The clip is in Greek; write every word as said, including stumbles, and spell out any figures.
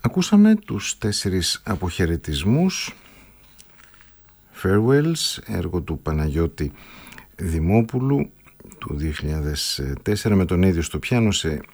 Ακούσαμε τους τέσσερις αποχαιρετισμούς, Farewells, έργο του Παναγιώτη Δημόπουλου του δύο χιλιάδες τέσσερα, με τον ίδιο στο πιάνο σε